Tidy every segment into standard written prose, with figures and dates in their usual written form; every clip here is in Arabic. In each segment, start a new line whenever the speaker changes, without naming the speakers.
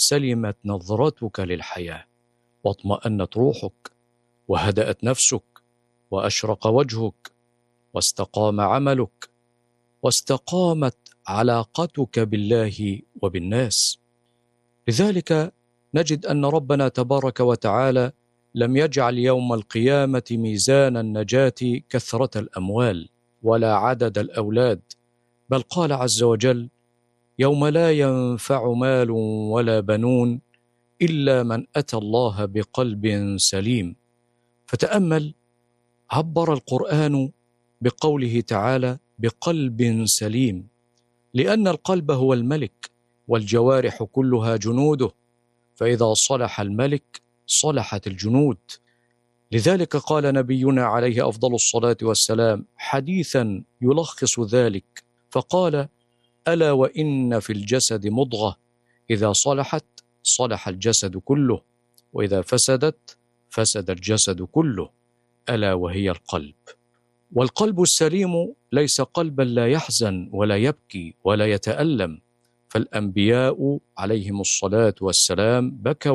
سلمت نظرتك للحياة، واطمأنت روحك، وهدأت نفسك، وأشرق وجهك، واستقام عملك، واستقامت علاقتك بالله وبالناس. لذلك نجد أن ربنا تبارك وتعالى لم يجعل يوم القيامة ميزان النجاة كثرة الأموال ولا عدد الأولاد، بل قال عز وجل: يوم لا ينفع مال ولا بنون إلا من أتى الله بقلب سليم. فتأمل، عبر القرآن بقوله تعالى: بقلب سليم، لأن القلب هو الملك، والجوارح كلها جنوده، فإذا صلح الملك صلحت الجنود. لذلك قال نبينا عليه أفضل الصلاة والسلام حديثا يلخص ذلك، فقال: ألا وإن في الجسد مضغة إذا صلحت صلح الجسد كله، وإذا فسدت فسد الجسد كله، ألا وهي القلب. والقلب السليم ليس قلبا لا يحزن ولا يبكي ولا يتألم، فالأنبياء عليهم الصلاة والسلام بكوا،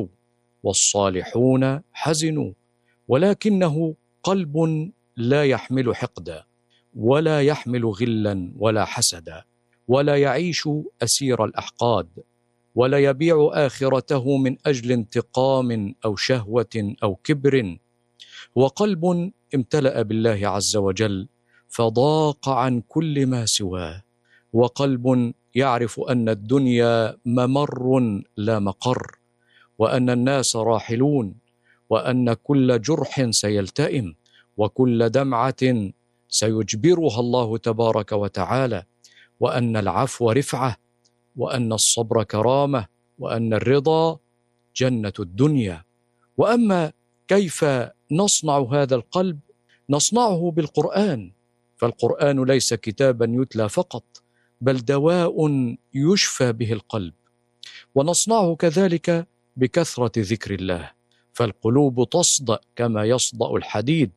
والصالحون حزنوا، ولكنه قلب لا يحمل حقدا، ولا يحمل غلا ولا حسدا، ولا يعيش أسير الأحقاد، ولا يبيع آخرته من أجل انتقام أو شهوة أو كبر. هو قلب امتلأ بالله عز وجل فضاق عن كل ما سواه، وقلب يعرف أن الدنيا ممر لا مقر، وأن الناس راحلون، وأن كل جرح سيلتئم، وكل دمعة سيجبرها الله تبارك وتعالى، وأن العفو رفعة، وأن الصبر كرامة، وأن الرضا جنة الدنيا. وأما كيف نصنع هذا القلب؟ نصنعه بالقرآن، فالقرآن ليس كتابا يتلى فقط، بل دواء يشفى به القلب. ونصنعه كذلك بكثرة ذكر الله، فالقلوب تصدأ كما يصدأ الحديد،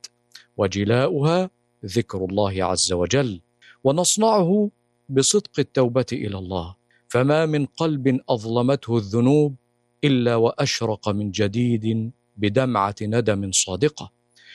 وجلاؤها ذكر الله عز وجل. ونصنعه بصدق التوبة إلى الله، فما من قلب أظلمته الذنوب إلا وأشرق من جديد بدمعة ندم صادقة.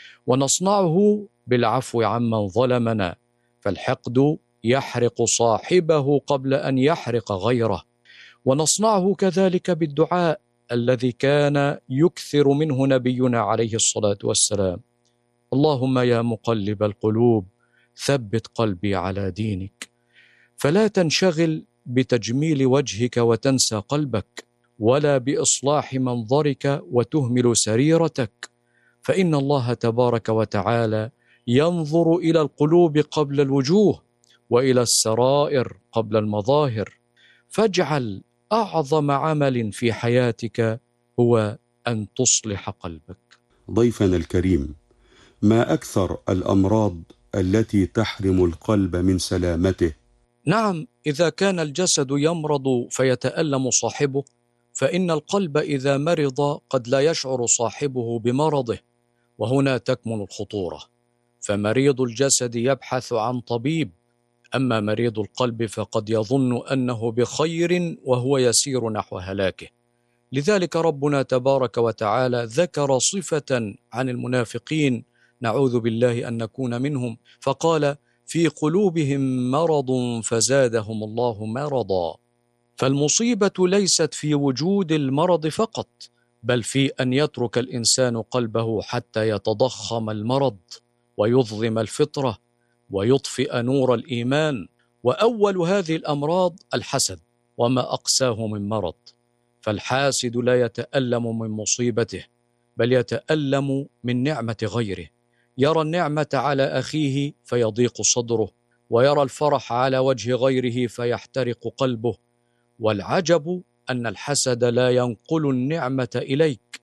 ونصنعه بالعفو عمن ظلمنا، فالحقد يحرق صاحبه قبل أن يحرق غيره. ونصنعه كذلك بالدعاء الذي كان يكثر منه نبينا عليه الصلاة والسلام: اللهم يا مقلب القلوب ثبت قلبي على دينك. فلا تنشغل بتجميل وجهك وتنسى قلبك، ولا بإصلاح منظرك وتهمل سريرتك، فإن الله تبارك وتعالى ينظر إلى القلوب قبل الوجوه، وإلى السرائر قبل المظاهر. فاجعل أعظم عمل في حياتك هو أن تصلح قلبك.
ضيفنا الكريم، ما أكثر الأمراض التي تحرم القلب من سلامته؟
نعم، إذا كان الجسد يمرض فيتألم صاحبه، فإن القلب إذا مرض قد لا يشعر صاحبه بمرضه، وهنا تكمن الخطورة. فمريض الجسد يبحث عن طبيب، أما مريض القلب فقد يظن أنه بخير وهو يسير نحو هلاكه. لذلك ربنا تبارك وتعالى ذكر صفة عن المنافقين، نعوذ بالله أن نكون منهم، فقال: في قلوبهم مرض فزادهم الله مرضا. فالمصيبة ليست في وجود المرض فقط، بل في أن يترك الإنسان قلبه حتى يتضخم المرض ويظلم الفطرة ويطفئ نور الإيمان. وأول هذه الأمراض الحسد، وما أقساه من مرض. فالحاسد لا يتألم من مصيبته، بل يتألم من نعمة غيره. يرى النعمة على أخيه فيضيق صدره، ويرى الفرح على وجه غيره فيحترق قلبه. والعجب أن الحسد لا ينقل النعمة إليك،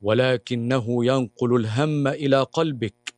ولكنه ينقل الهم إلى قلبك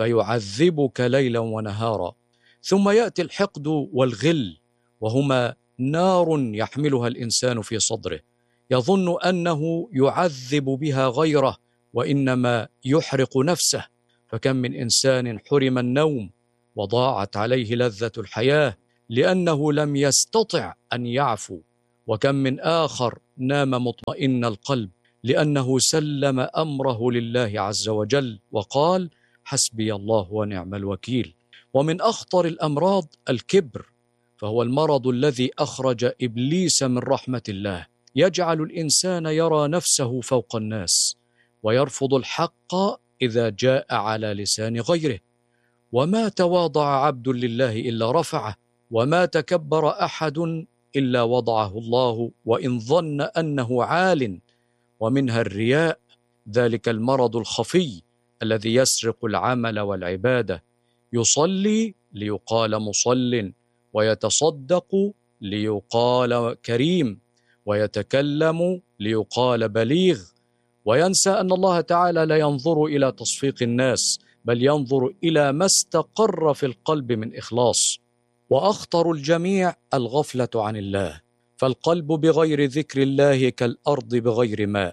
فيعذبك ليلا ونهارا. ثم يأتي الحقد والغل، وهما نار يحملها الإنسان في صدره، يظن أنه يعذب بها غيره، وإنما يحرق نفسه. فكم من إنسان حرم النوم وضاعت عليه لذة الحياة لأنه لم يستطع أن يعفو، وكم من آخر نام مطمئن القلب، لأنه سلم أمره لله عز وجل وقال: حسبي الله ونعم الوكيل. ومن أخطر الأمراض الكبر، فهو المرض الذي أخرج إبليس من رحمة الله، يجعل الإنسان يرى نفسه فوق الناس، ويرفض الحق إذا جاء على لسان غيره. وما تواضع عبد لله إلا رفعه، وما تكبر أحد إلا وضعه الله وإن ظن أنه عال. ومنها الرياء، ذلك المرض الخفي الذي يسرق العمل والعبادة. يصلي ليقال مصل، ويتصدق ليقال كريم، ويتكلم ليقال بليغ، وينسى أن الله تعالى لا ينظر إلى تصفيق الناس، بل ينظر إلى ما استقر في القلب من إخلاص. وأخطر الجميع الغفلة عن الله، فالقلب بغير ذكر الله كالأرض بغير ماء،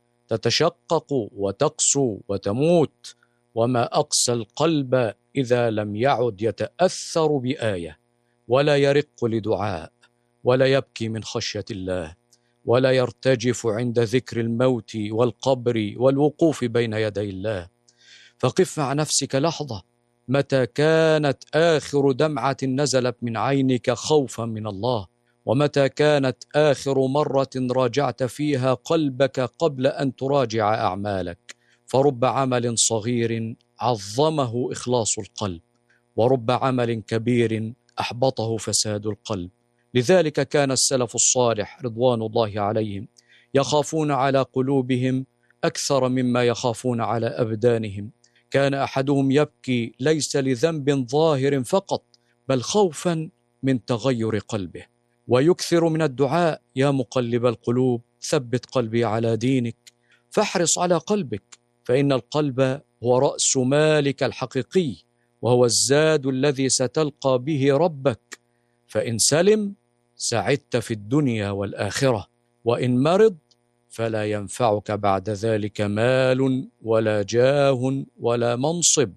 تتشقق وتقسو وتموت. وما أقسى القلب إذا لم يعد يتأثر بآية، ولا يرق لدعاء، ولا يبكي من خشية الله، ولا يرتجف عند ذكر الموت والقبر والوقوف بين يدي الله. فقف مع نفسك لحظة، متى كانت آخر دمعة نزلت من عينك خوفا من الله؟ ومتى كانت آخر مرة راجعت فيها قلبك قبل أن تراجع أعمالك؟ فرب عمل صغير عظمه إخلاص القلب، ورب عمل كبير أحبطه فساد القلب. لذلك كان السلف الصالح رضوان الله عليهم يخافون على قلوبهم أكثر مما يخافون على أبدانهم. كان أحدهم يبكي ليس لذنب ظاهر فقط، بل خوفا من تغير قلبه، ويكثر من الدعاء: يا مقلب القلوب ثبت قلبي على دينك. فاحرص على قلبك، فإن القلب هو رأس مالك الحقيقي، وهو الزاد الذي ستلقى به ربك. فإن سلم سعدت في الدنيا والآخرة، وإن مرض فلا ينفعك بعد ذلك مال ولا جاه ولا منصب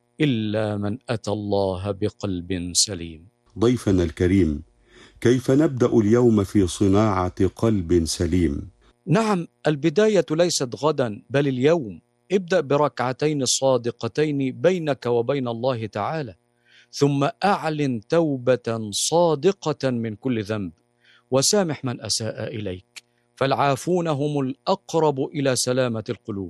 إلا من أتى الله بقلب سليم.
ضيفنا الكريم، كيف نبدأ اليوم في صناعة قلب سليم؟
نعم، البداية ليست غدا بل اليوم. ابدأ بركعتين صادقتين بينك وبين الله تعالى، ثم أعلن توبة صادقة من كل ذنب، وسامح من أساء إليك، فالعافون هم الأقرب إلى سلامة القلوب.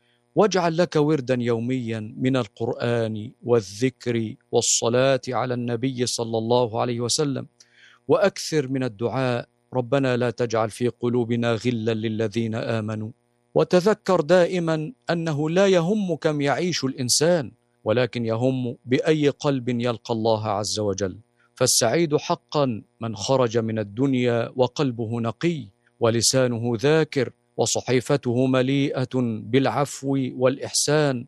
واجعل لك وردا يوميا من القرآن والذكر والصلاة على النبي صلى الله عليه وسلم، وأكثر من الدعاء: ربنا لا تجعل في قلوبنا غلا للذين آمنوا. وتذكر دائما أنه لا يهم كم يعيش الإنسان، ولكن يهم بأي قلب يلقى الله عز وجل. فالسعيد حقا من خرج من الدنيا وقلبه نقي، ولسانه ذاكر، وصحيفته مليئة بالعفو والإحسان،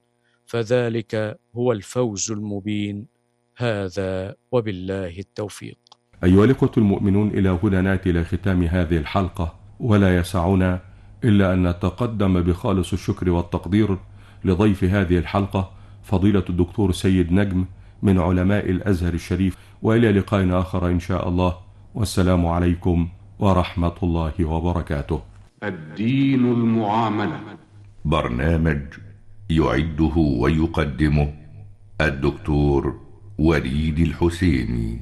فذلك هو الفوز المبين. هذا وبالله التوفيق.
أيها الإخوة المؤمنون، إلى هنا نأتي إلى ختام هذه الحلقة، ولا يسعنا إلا أن نتقدم بخالص الشكر والتقدير لضيف هذه الحلقة فضيلة الدكتور سيد نجم من علماء الأزهر الشريف. وإلى لقاء آخر إن شاء الله، والسلام عليكم ورحمة الله وبركاته.
الدين المعاملة،
برنامج يعده ويقدمه الدكتور وليد الحسيني.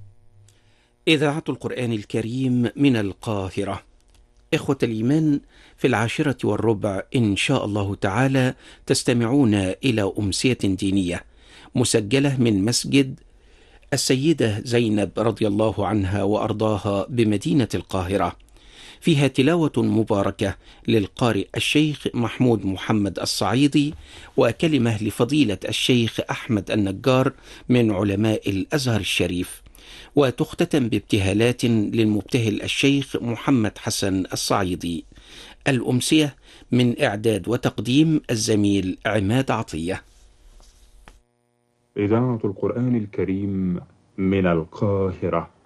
إذاعة القرآن الكريم من القاهرة. إخوة الإيمان، في 10:15 إن شاء الله تعالى تستمعون إلى أمسية دينية مسجلة من مسجد السيدة زينب رضي الله عنها وأرضاها بمدينة القاهرة، فيها تلاوة مباركة للقارئ الشيخ محمود محمد الصعيدي، وكلمة لفضيلة الشيخ أحمد النجار من علماء الأزهر الشريف، وتختتم بابتهالات للمبتهل الشيخ محمد حسن الصعيدي. الأمسية من إعداد وتقديم الزميل عماد عطية.
إذاعة القرآن الكريم من القاهرة.